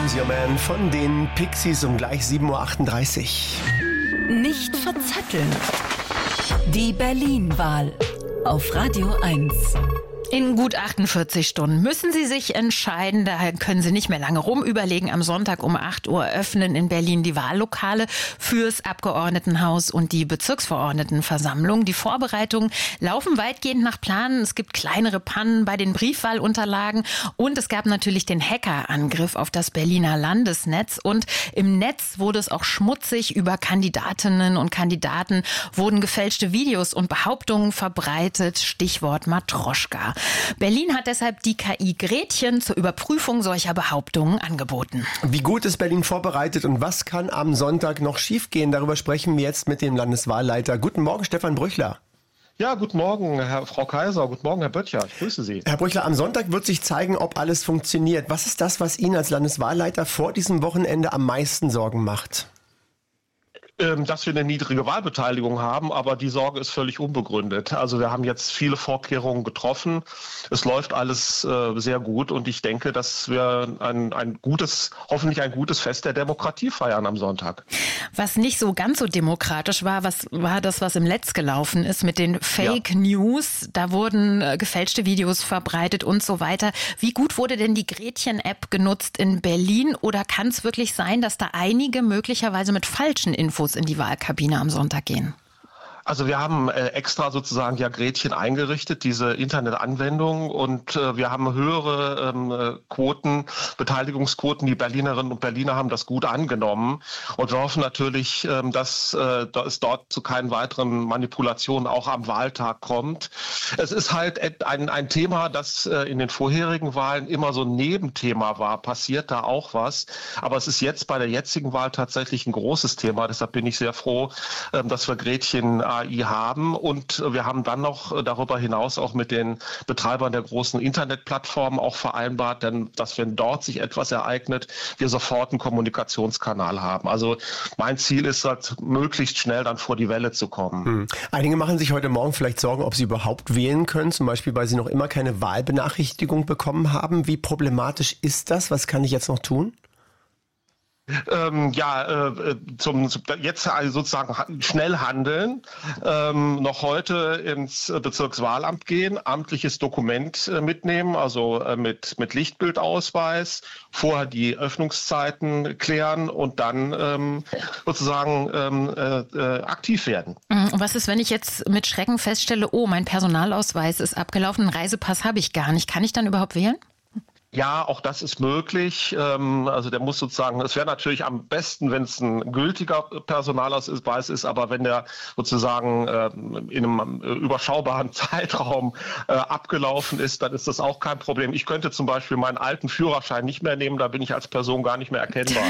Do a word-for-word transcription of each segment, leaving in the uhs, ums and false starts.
Stormzy Your Man von den Pixies um gleich sieben Uhr achtunddreißig. Nicht verzetteln. Die Berlin-Wahl auf Radio eins. In gut achtundvierzig Stunden müssen Sie sich entscheiden. Daher können Sie nicht mehr lange rumüberlegen. Am Sonntag um acht Uhr öffnen in Berlin die Wahllokale fürs Abgeordnetenhaus und die Bezirksverordnetenversammlung. Die Vorbereitungen laufen weitgehend nach Plan. Es gibt kleinere Pannen bei den Briefwahlunterlagen und es gab natürlich den Hackerangriff auf das Berliner Landesnetz. Und im Netz wurde es auch schmutzig. Über Kandidatinnen und Kandidaten wurden gefälschte Videos und Behauptungen verbreitet. Stichwort Matroschka. Berlin hat deshalb die K I Gretchen zur Überprüfung solcher Behauptungen angeboten. Wie gut ist Berlin vorbereitet und was kann am Sonntag noch schiefgehen? Darüber sprechen wir jetzt mit dem Landeswahlleiter. Guten Morgen, Stefan Brüchler. Ja, guten Morgen, Herr, Frau Kaiser. Guten Morgen, Herr Böttcher. Ich grüße Sie. Herr Brüchler, am Sonntag wird sich zeigen, ob alles funktioniert. Was ist das, was Ihnen als Landeswahlleiter vor diesem Wochenende am meisten Sorgen macht? Dass wir eine niedrige Wahlbeteiligung haben, aber die Sorge ist völlig unbegründet. Also wir haben jetzt viele Vorkehrungen getroffen. Es läuft alles äh, sehr gut und ich denke, dass wir ein, ein gutes, hoffentlich ein gutes Fest der Demokratie feiern am Sonntag. Was nicht so ganz so demokratisch war, was war das, was im Netz gelaufen ist mit den Fake ja. News. Da wurden äh, gefälschte Videos verbreitet und so weiter. Wie gut wurde denn die Gretchen-App genutzt in Berlin oder kann es wirklich sein, dass da einige möglicherweise mit falschen Infos in die Wahlkabine am Sonntag gehen? Also wir haben äh, extra sozusagen ja Gretchen eingerichtet, diese Internetanwendung, und äh, wir haben höhere ähm, Quoten, Beteiligungsquoten. Die Berlinerinnen und Berliner haben das gut angenommen und wir hoffen natürlich, ähm, dass äh, es dort zu keinen weiteren Manipulationen auch am Wahltag kommt. Es ist halt ein, ein Thema, das äh, in den vorherigen Wahlen immer so ein Nebenthema war. Passiert da auch was? Aber es ist jetzt bei der jetzigen Wahl tatsächlich ein großes Thema. Deshalb bin ich sehr froh, äh, dass wir Gretchen A I haben und wir haben dann noch darüber hinaus auch mit den Betreibern der großen Internetplattformen auch vereinbart, denn dass wenn dort sich etwas ereignet, wir sofort einen Kommunikationskanal haben. Also mein Ziel ist halt, möglichst schnell dann vor die Welle zu kommen. Hm. Einige machen sich heute Morgen vielleicht Sorgen, ob sie überhaupt wählen können, zum Beispiel, weil sie noch immer keine Wahlbenachrichtigung bekommen haben. Wie problematisch ist das? Was kann ich jetzt noch tun? Ähm, ja, äh, zum, zum jetzt also sozusagen schnell handeln, ähm, noch heute ins Bezirkswahlamt gehen, amtliches Dokument äh, mitnehmen, also äh, mit mit Lichtbildausweis, vorher die Öffnungszeiten klären und dann ähm, sozusagen ähm, äh, aktiv werden. Und was ist, wenn ich jetzt mit Schrecken feststelle, oh, mein Personalausweis ist abgelaufen, einen Reisepass habe ich gar nicht, kann ich dann überhaupt wählen? Ja, auch das ist möglich. Also der muss sozusagen, es wäre natürlich am besten, wenn es ein gültiger Personalausweis ist, aber wenn der sozusagen in einem überschaubaren Zeitraum abgelaufen ist, dann ist das auch kein Problem. Ich könnte zum Beispiel meinen alten Führerschein nicht mehr nehmen, da bin ich als Person gar nicht mehr erkennbar.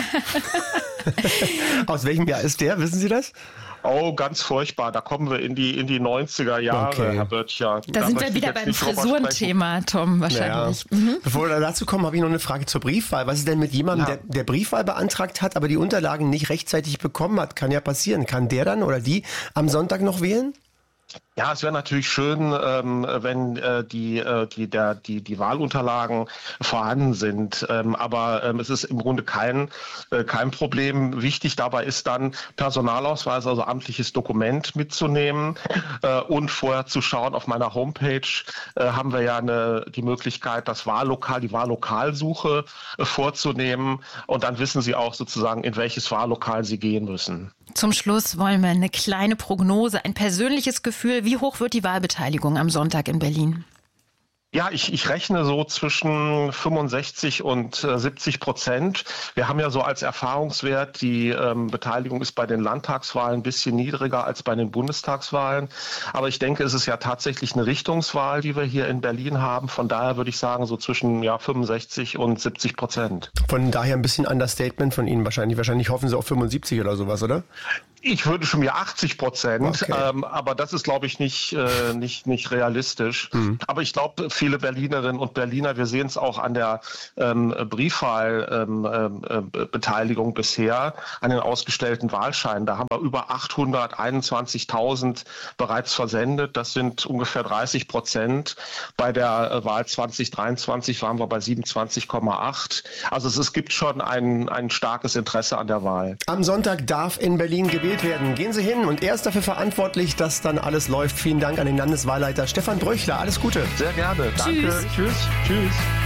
Aus welchem Jahr ist der? Wissen Sie das? Oh, ganz furchtbar. Da kommen wir in die in die neunziger Jahre, okay. Herr Böttcher. Da, da sind wir wieder beim Frisurenthema, Tom, wahrscheinlich. Ja. Mhm. Bevor wir dazu kommen, habe ich noch eine Frage zur Briefwahl. Was ist denn mit jemandem, ja. der, der Briefwahl beantragt hat, aber die Unterlagen nicht rechtzeitig bekommen hat? Kann ja passieren. Kann der dann oder die am Sonntag noch wählen? Ja, es wäre natürlich schön, ähm, wenn äh, die, äh, die, der, die, die Wahlunterlagen vorhanden sind. Ähm, aber ähm, es ist im Grunde kein, äh, kein Problem. Wichtig dabei ist dann Personalausweis, also amtliches Dokument mitzunehmen äh, und vorher zu schauen. Auf meiner Homepage äh, haben wir ja eine, die Möglichkeit, das Wahllokal, die Wahllokalsuche äh, vorzunehmen. Und dann wissen Sie auch sozusagen, in welches Wahllokal Sie gehen müssen. Zum Schluss wollen wir eine kleine Prognose, ein persönliches Gefühl. Wie hoch wird die Wahlbeteiligung am Sonntag in Berlin? Ja, ich, ich rechne so zwischen fünfundsechzig und äh, siebzig Prozent. Wir haben ja so als Erfahrungswert, die ähm, Beteiligung ist bei den Landtagswahlen ein bisschen niedriger als bei den Bundestagswahlen. Aber ich denke, es ist ja tatsächlich eine Richtungswahl, die wir hier in Berlin haben. Von daher würde ich sagen, so zwischen ja, fünfundsechzig und siebzig Prozent. Von daher ein bisschen Understatement von Ihnen wahrscheinlich. Wahrscheinlich hoffen Sie auf fünfundsiebzig oder sowas, oder? Ich würde schon mir achtzig Prozent, okay. ähm, aber das ist, glaube ich, nicht, äh, nicht, nicht realistisch. Mhm. Aber ich glaube, viele Berlinerinnen und Berliner, wir sehen es auch an der ähm, Briefwahlbeteiligung ähm, äh, bisher, an den ausgestellten Wahlscheinen. Da haben wir über achthunderteinundzwanzigtausend bereits versendet. Das sind ungefähr dreißig Prozent. Bei der äh, Wahl zwanzig dreiundzwanzig waren wir bei siebenundzwanzig Komma acht. Also es, es gibt schon ein, ein starkes Interesse an der Wahl. Am Sonntag darf in Berlin gewählt werden. Gehen Sie hin und er ist dafür verantwortlich, dass dann alles läuft. Vielen Dank an den Landeswahlleiter Stefan Bröchler. Alles Gute. Sehr gerne. Tschüss. Danke. Tschüss. Tschüss.